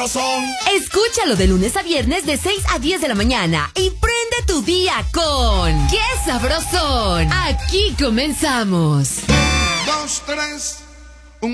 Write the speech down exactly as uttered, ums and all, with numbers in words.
sabrosón. Escúchalo de lunes a viernes de seis a diez de la mañana y prende tu día con ¡Qué sabrosón! Aquí comenzamos. Dos, tres.